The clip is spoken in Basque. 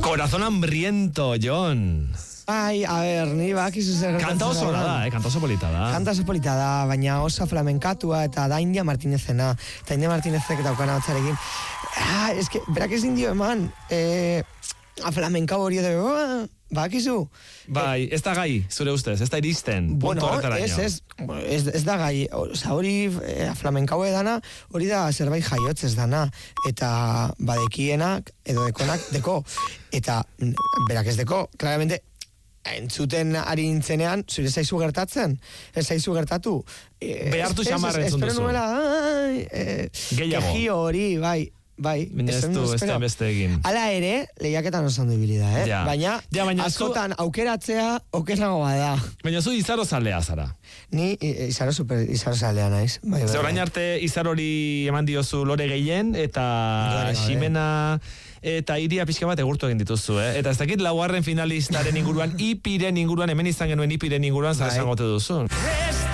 Corazón hambriento, Jon. Ai, a ber, ni bakizu zer gertatzen Kanta oso ona da, kanta oso polita da. Kanta oso polita da, baina oso flamenkatua eta da India Martinezena. Eta India Martinezek daukana hotzarekin. Eske, berak ezin dio eman, flamenkau hori edo, bakizu. Bai, ez da gai, zure ustez, ez da iristen. Bueno, ez da gai, hori flamenkau edana, hori da zerbait jaiotzez dana, eta badekienak, edo dekonak, deko. Eta berak ez deko, claramente, entzuten ari nintzenean, zure zaizu gertatzen, ez zaizu gertatu. Behartu xamar entzun duzu. Espero nuela, gehiago. Kejio hori, bai. Ez da beste egin. Hala ere, lehiaketan oso ondo ibili da, Ja. Baina askotan aukeratzea okerrago bada. Baina zu izaro zalea zara. Ni izaro zalea naiz. Ze orain arte izar hori eman diozu lore gehien, eta Ximena eta Iria pixka bat egurtu egin dituzu, Eta ez dakit laugarren finalistaren inguruan, Ipiren inguruan, hemen izan genuen Ipiren inguruan, zer esango te duzun.